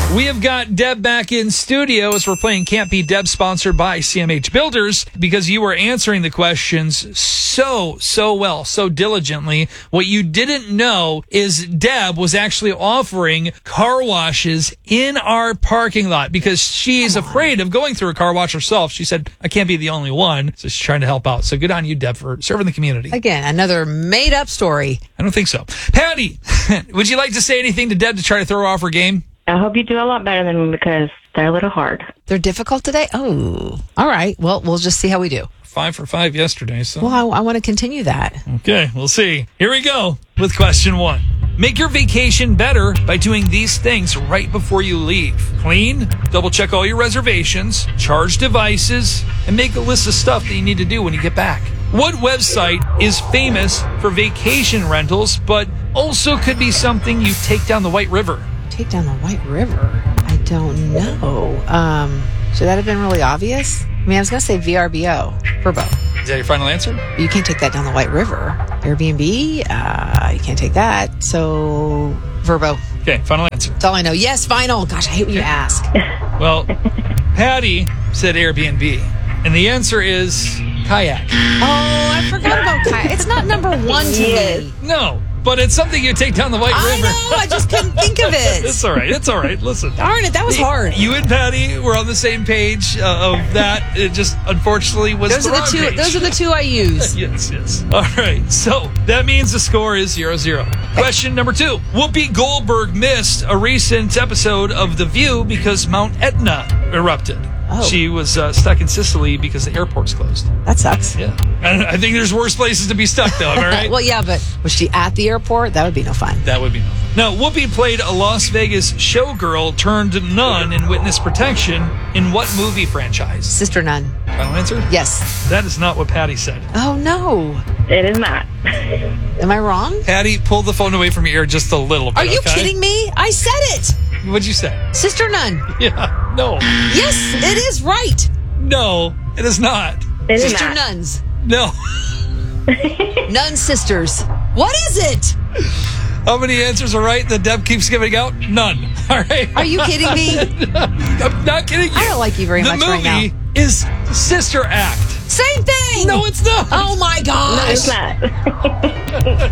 We have got Deb back in studio as we're playing Can't Be Deb, sponsored by CMH Builders, because you were answering the questions so well, so diligently. What you didn't know is Deb was actually offering car washes in our parking lot because she's afraid of going through a car wash herself. She said, I can't be the only one. So she's trying to help out. So good on you, Deb, for serving the community. Again, another made-up story. I don't think so. Patty, would you like to say anything to Deb to try to throw her off her game? I hope you do a lot better than me because they're a little hard. They're difficult today? Oh, all right. Well, we'll just see how we do. 5 for 5 yesterday. So. Well, I want to continue that. Okay, we'll see. Here we go with question 1. Make your vacation better by doing these things right before you leave. Clean, double check all your reservations, charge devices, and make a list of stuff that you need to do when you get back. What website is famous for vacation rentals, but also could be something you take down the White River? Take down the White River? I don't know. Should that have been really obvious? I mean, I was going to say VRBO, Verbo. Is that your final answer? But you can't take that down the White River. Airbnb, you can't take that. So, Verbo. Okay, final answer. That's all I know. Yes, final. Gosh, I hate when you ask. Well, Patty said Airbnb, and the answer is kayak. Oh, I forgot about kayak. It's not number one to me. No, but it's something you take down the White River. I know, I just couldn't think of it. It's all right. It's all right. Listen. Darn it, that was hard. You and Patty were on the same page of that. It just unfortunately was Those the are the wrong two. page. Those are the two I use. Yes. All right. So that means the score is 0-0. Question number 2. Whoopi Goldberg missed a recent episode of The View because Mount Etna erupted. Oh. She was stuck in Sicily because the airport's closed. That sucks. Yeah. And I think there's worse places to be stuck, though. Am I right? Well, yeah, but was she at the airport? That would be no fun. That would be no fun. Now, Whoopi played a Las Vegas showgirl turned nun in Witness Protection in what movie franchise? Sister Nun. Final answer? Yes. That is not what Patty said. Oh, no. It is not. Am I wrong? Patty, pull the phone away from your ear just a little bit. Are you okay? kidding me? I said it. What'd you say? Sister Nun. Yeah. No. Yes, it is right. No, it is not. It is Sister not. Nuns. No. Nun sisters. What is it? How many answers are right that Deb keeps giving out? None. All right. Are you kidding me? I'm not kidding you. I don't like you very much right now. The movie is Sister Act. Same thing. No, it's not. Oh, my gosh. It's not.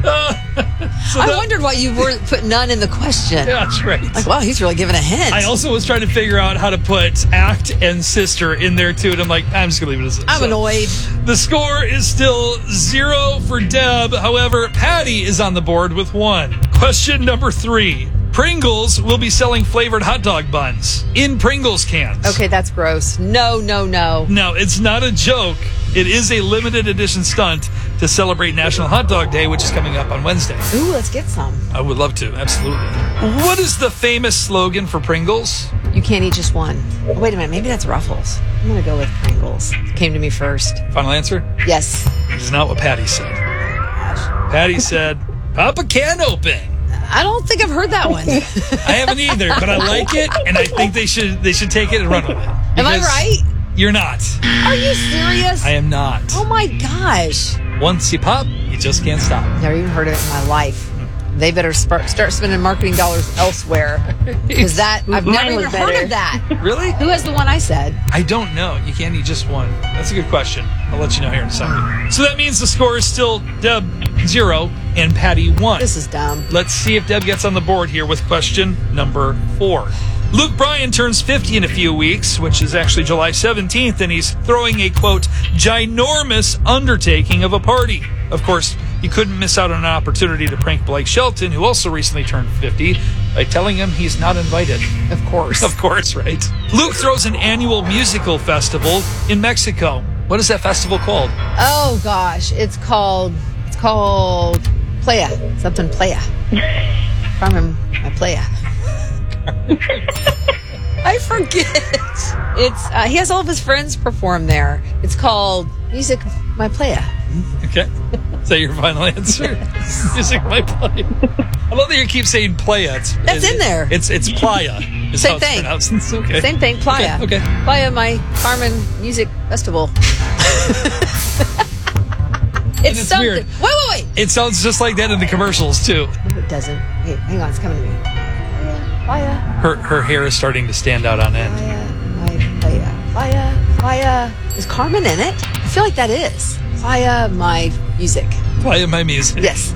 I wondered why you weren't put none in the question. Yeah, that's right. Like, wow, he's really giving a hint. I also was trying to figure out how to put act and sister in there too, and I'm like, I'm just gonna leave it as this. I'm annoyed. The score is still 0 for Deb. However, Patty is on the board with 1. Question number 3. Pringles will be selling flavored hot dog buns in Pringles cans. Okay, that's gross. No. Now, it's not a joke. It is a limited edition stunt to celebrate National Hot Dog Day, which is coming up on Wednesday. Ooh, let's get some. I would love to, absolutely. What is the famous slogan for Pringles? You can't eat just one. Oh, wait a minute, maybe that's Ruffles. I'm going to go with Pringles. Came to me first. Final answer? Yes. It is not what Patty said. Patty said, pop a can open. I don't think I've heard that one. I haven't either, but I like it, and I think they should take it and run with it. Am I Because right? You're not. Are you serious? I am not. Oh my gosh. Once you pop, you just can't stop. Never even heard of it in my life. They better start spending marketing dollars elsewhere. Because that, I've never even heard of that. Really? Who has the one I said? I don't know. You can't eat just one. That's a good question. I'll let you know here in a second. So that means the score is still Deb 0 and Patty 1. This is dumb. Let's see if Deb gets on the board here with question number 4. Luke Bryan turns 50 in a few weeks, which is actually July 17th, and he's throwing a, quote, ginormous undertaking of a party. Of course, he couldn't miss out on an opportunity to prank Blake Shelton, who also recently turned 50, by telling him he's not invited. Of course. Of course, right? Luke throws an annual musical festival in Mexico. What is that festival called? Oh gosh, it's called Playa. Something Playa. Carmen Playa. I forget. It's he has all of his friends perform there. It's called Music My Playa. Okay. Is that your final answer? Music My Playa. I love that you keep saying playa. That's in there. It's playa. Is Same how it's thing. pronounced. It's okay. Same thing, Playa. Okay. Playa My Carmen Music Festival. It's it's something. weird. Wait. It sounds just like that in the commercials too. No, it doesn't. Hey, hang on, it's coming to me. Playa. Her hair is starting to stand out on end. Playa. Is Carmen in it? I feel like that is. Playa, my music. Playa my music. Yes.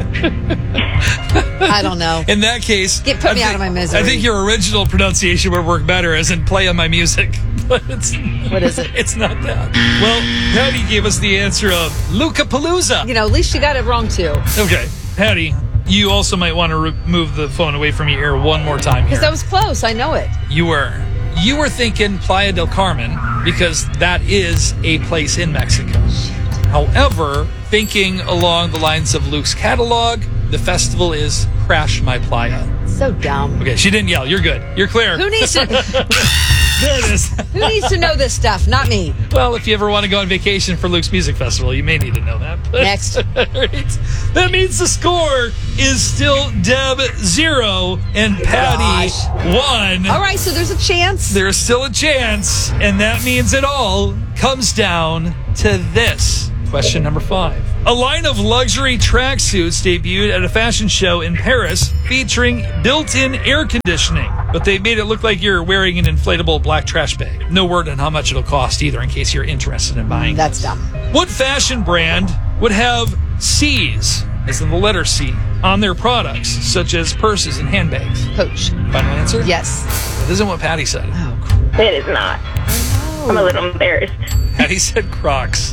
I don't know. In that case, Put me out of my misery. I think your original pronunciation would work better as in playa my music. But what is it? It's not that. Well, Patty gave us the answer of Lookapalooza. At least you got it wrong too. Okay, Patty, you also might want to move the phone away from your ear one more time here. Because that was close. I know it. You were thinking Playa del Carmen because that is a place in Mexico. However, thinking along the lines of Luke's catalog, the festival is Crash My Playa. So dumb. Okay, she didn't yell. You're good. You're clear. Who needs to? There it is. Who needs to know this stuff? Not me. Well, if you ever want to go on vacation for Luke's Music Festival, you may need to know that. But Next. That means the score is still Deb 0 and Patty 1. All right, so there's a chance. There's still a chance, and that means it all comes down to this. Question number 5. A line of luxury tracksuits debuted at a fashion show in Paris featuring built-in air conditioning, but they made it look like you're wearing an inflatable black trash bag. No word on how much it'll cost either, in case you're interested in buying. That's dumb. What fashion brand would have C's, as in the letter C, on their products, such as purses and handbags? Coach. Final answer? Yes. That isn't what Patty said. Oh, It is not. I'm a little embarrassed. Patty said Crocs.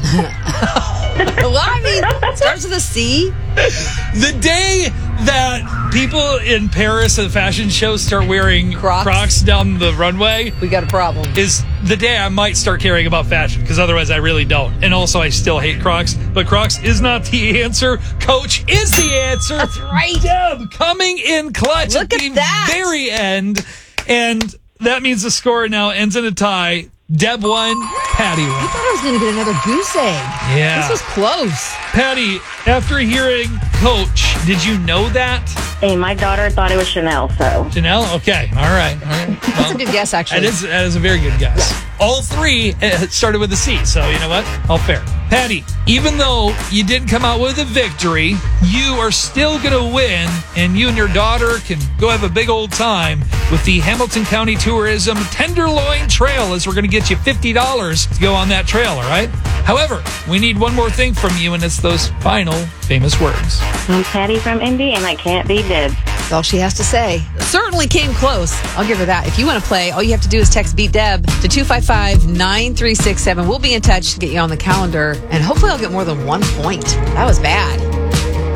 well, I mean, it starts with a C. The day that people in Paris at the fashion show start wearing Crocs down the runway, we got a problem. Is the day I might start caring about fashion, because otherwise I really don't. And also I still hate Crocs, but Crocs is not the answer. Coach is the answer. That's right. Deb coming in clutch Look at at the that. very end. And that means the score now ends in a tie. Deb 1, Patty 1. I thought I was going to get another goose egg. Yeah. This was close. Patty, after hearing Coach, did you know that? And my daughter thought it was Chanel, so. Chanel? Okay. All right. That's a good guess, actually. That is a very good guess. Yeah. All three started with a C, so you know what? All fair. Patty, even though you didn't come out with a victory, you are still going to win, and you and your daughter can go have a big old time with the Hamilton County Tourism Tenderloin Trail, as we're going to get you $50 to go on that trail, all right? However, we need one more thing from you, and it's those final famous words. I'm Patty from Indy, and I can't be Deb. That's all she has to say. Certainly came close. I'll give her that. If you want to play, all you have to do is text Beat Deb to 255-9367. We'll be in touch to get you on the calendar, and hopefully I'll get more than 1 point. That was bad.